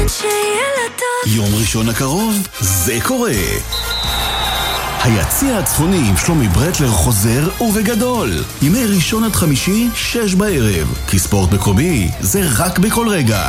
שיהיה לה טוב. יום ראשון הקרוב, זה קורה. היציע הצפוני עם שלומי ברטלר חוזר ובגדול. ימי ראשון עד חמישי, 6 בערב. כי ספורט מקומי זה רק בכל רגע.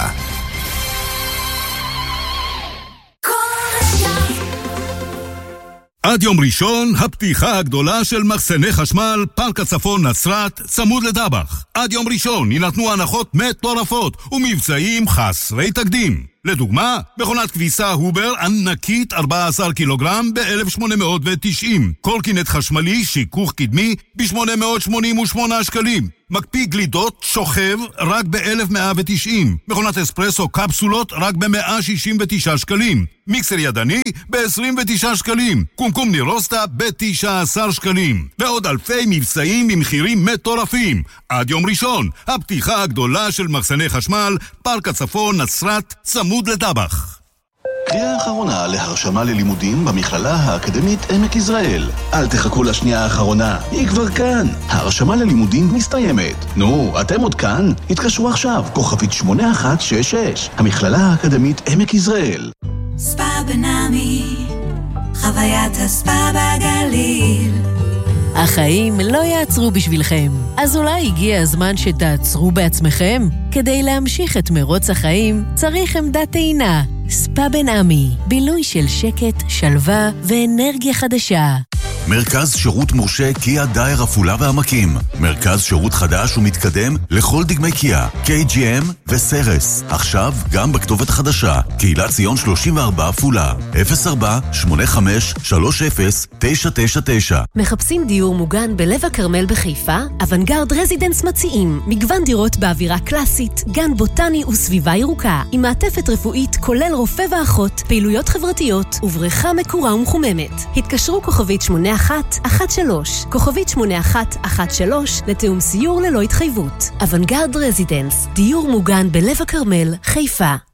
עד יום ראשון, הפתיחה הגדולה של מחסני חשמל, פארק הצפון נצרת, צמוד לדבח. עד יום ראשון יינתנו הנחות מטורפות ומבצעים חסרי תקדים. לדוגמה, מכונת כביסה הובר ענקית 14 קילוגרם ב-1890. קורקינט חשמלי שיכוך קדמי ב-888 שקלים. מקפיא גלידות שוכב רק ב-1190. מכונת אספרסו קפסולות רק ב-169 שקלים. מיקסר ידני ב-29 שקלים. קומקום נירוסטה ב-19 שקלים. ועוד אלפי מבצעים במחירים מטורפים. עד יום ראשון, הפתיחה הגדולה של מחסני חשמל, פארק הצפון נצרת, צמוד לדבח. קריאה האחרונה להרשמה ללימודים במכללה האקדמית עמק יזרעאל. אל תחכו לשנייה האחרונה, היא כבר כאן. ההרשמה ללימודים מסתיימת. נו, אתם עוד כאן? התקשרו עכשיו, כוכבית 8166. המכללה האקדמית עמק יזרעאל. ספא בנעמי, חוויית הספא בגליל. החיים לא יעצרו בשבילכם, אז אולי הגיע הזמן שתעצרו בעצמכם? כדי להמשיך את מרוץ החיים צריך עמדת טעינה. ספא בנעמי, בילוי של שקט, שלווה ואנרגיה חדשה. מרכז שירות מורשה קיה דייר עפולה והעמקים. מרכז שירות חדש ומתקדם לכל דגמי קיה, KGM וסרס. עכשיו גם בכתובת חדשה, קהילת ציון 34 עפולה, 04-85-30-999. מחפשים דיור מוגן בלב הכרמל בחיפה? אוונגרד רזידנס מציעים מגוון דירות באווירה קלאסית, גן בוטני וסביבה ירוקה, עם מעטפת רפואית כולל רופא ואחות, פעילויות חברתיות ובריכה מקורה ומחוממת. התקשרו כוכבית 8113, כוכבית 8113 לתאום סיור ללא התחייבות. אוונגרד רזידנס, דיור מוגן בלב הכרמל, חיפה.